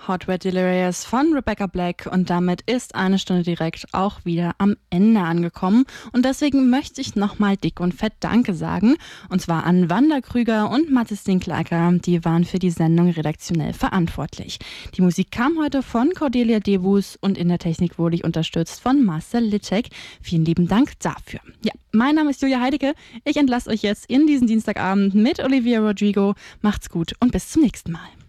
Hot Red Delirious von Rebecca Black und damit ist eine Stunde direkt auch wieder am Ende angekommen und deswegen möchte ich nochmal dick und fett Danke sagen und zwar an Wanda Krüger und Mathis Dinklager, die waren für die Sendung redaktionell verantwortlich. Die Musik kam heute von Cordelia Debus und in der Technik wurde ich unterstützt von Marcel Litschek. Vielen lieben Dank dafür. Ja, mein Name ist Julia Heidecke. Ich entlasse euch jetzt in diesen Dienstagabend mit Olivia Rodrigo. Macht's gut und bis zum nächsten Mal.